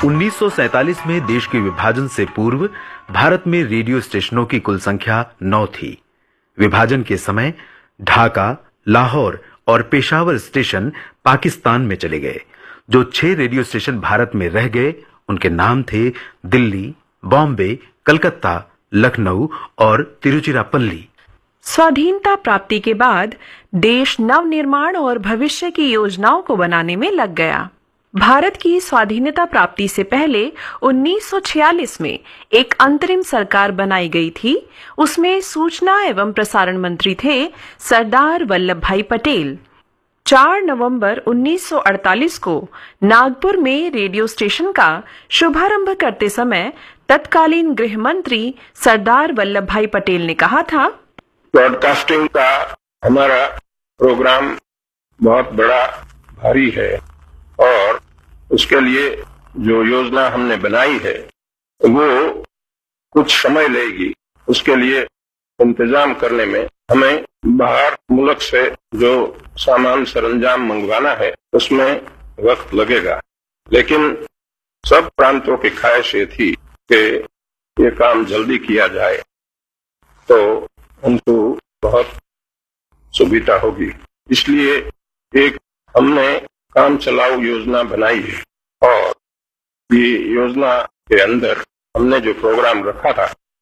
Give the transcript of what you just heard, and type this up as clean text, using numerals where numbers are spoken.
1947 में देश के विभाजन से पूर्व भारत में रेडियो स्टेशनों की कुल संख्या 9 थी। विभाजन के समय ढाका, लाहौर और पेशावर स्टेशन पाकिस्तान में चले गए। जो 6 रेडियो स्टेशन भारत में रह गए उनके नाम थे दिल्ली, बॉम्बे, कलकत्ता, लखनऊ और तिरुचिरापल्ली। स्वाधीनता प्राप्ति के बाद देश नवनिर्माण और भविष्य की योजनाओं को बनाने में लग गया। भारत की स्वाधीनता प्राप्ति से पहले 1946 में एक अंतरिम सरकार बनाई गई थी। उसमें सूचना एवं प्रसारण मंत्री थे सरदार वल्लभ भाई पटेल। 4 नवंबर 1948 को नागपुर में रेडियो स्टेशन का शुभारंभ करते समय तत्कालीन गृह मंत्री सरदार वल्लभ भाई पटेल ने कहा था, ब्रॉडकास्टिंग का हमारा प्रोग्राम बहुत बड़ा भारी है और उसके लिए जो योजना हमने बनाई है वो कुछ समय लेगी। उसके लिए इंतजाम करने में हमें बाहर मुल्क से जो सामान सरंजाम मंगवाना है उसमें वक्त लगेगा, लेकिन सब प्रांतों की ख्वाहिश ये थी कि ये काम जल्दी किया जाए तो उनको बहुत सुविधा होगी। इसलिए एक हमने काम चलाऊ योजना बनाई है और ये योजना के अंदर हमने जो प्रोग्राम रखा था